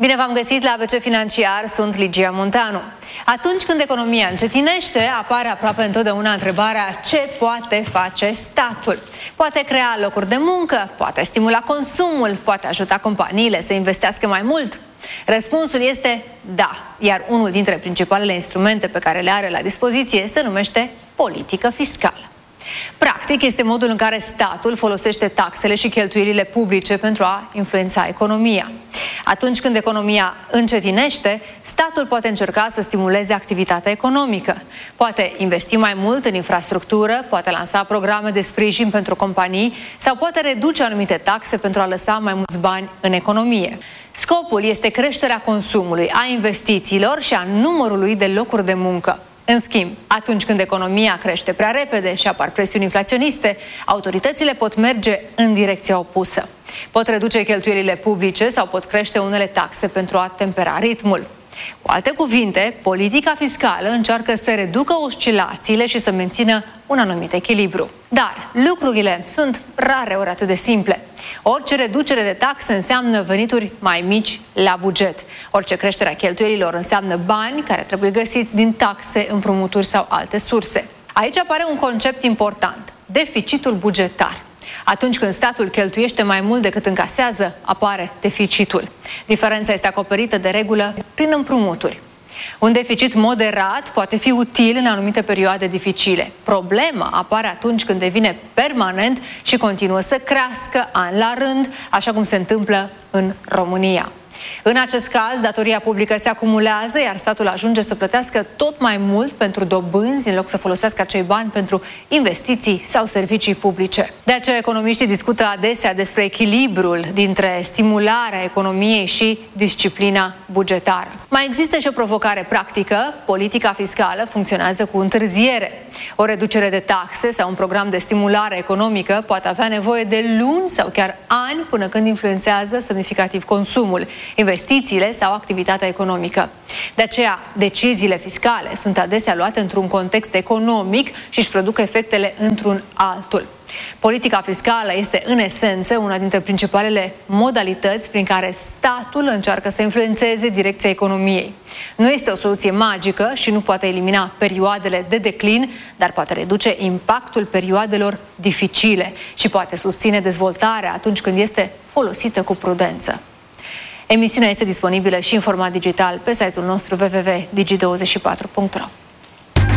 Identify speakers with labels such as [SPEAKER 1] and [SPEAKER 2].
[SPEAKER 1] Bine v-am găsit la ABC Financiar, sunt Ligia Munteanu. Atunci când economia încetinește, apare aproape întotdeauna întrebarea ce poate face statul. Poate crea locuri de muncă, poate stimula consumul, poate ajuta companiile să investească mai mult? Răspunsul este da, iar unul dintre principalele instrumente pe care le are la dispoziție se numește politică fiscală. Practic, este modul în care statul folosește taxele și cheltuielile publice pentru a influența economia. Atunci când economia încetinește, statul poate încerca să stimuleze activitatea economică. Poate investi mai mult în infrastructură, poate lansa programe de sprijin pentru companii sau poate reduce anumite taxe pentru a lăsa mai mulți bani în economie. Scopul este creșterea consumului, a investițiilor și a numărului de locuri de muncă. În schimb, atunci când economia crește prea repede și apar presiuni inflaționiste, autoritățile pot merge în direcția opusă. Pot reduce cheltuielile publice sau pot crește unele taxe pentru a tempera ritmul. Cu alte cuvinte, politica fiscală încearcă să reducă oscilațiile și să mențină un anumit echilibru. Dar lucrurile sunt rareori atât de simple. Orice reducere de taxe înseamnă venituri mai mici la buget. Orice creștere a cheltuielilor înseamnă bani care trebuie găsiți din taxe, împrumuturi sau alte surse. Aici apare un concept important: deficitul bugetar. Atunci când statul cheltuiește mai mult decât încasează, apare deficitul. Diferența este acoperită de regulă prin împrumuturi. Un deficit moderat poate fi util în anumite perioade dificile. Problema apare atunci când devine permanent și continuă să crească an la rând, așa cum se întâmplă în România. În acest caz, datoria publică se acumulează, iar statul ajunge să plătească tot mai mult pentru dobânzi, în loc să folosească acei bani pentru investiții sau servicii publice. De aceea, economiștii discută adesea despre echilibrul dintre stimularea economiei și disciplina bugetară. Mai există și o provocare practică: politica fiscală funcționează cu întârziere. O reducere de taxe sau un program de stimulare economică poate avea nevoie de luni sau chiar ani până când influențează semnificativ consumul, investițiile sau activitatea economică. De aceea, deciziile fiscale sunt adesea luate într-un context economic și își produc efectele într-un altul. Politica fiscală este, în esență, una dintre principalele modalități prin care statul încearcă să influențeze direcția economiei. Nu este o soluție magică și nu poate elimina perioadele de declin, dar poate reduce impactul perioadelor dificile și poate susține dezvoltarea atunci când este folosită cu prudență. Emisiunea este disponibilă și în format digital pe site-ul nostru www.digi24.ro.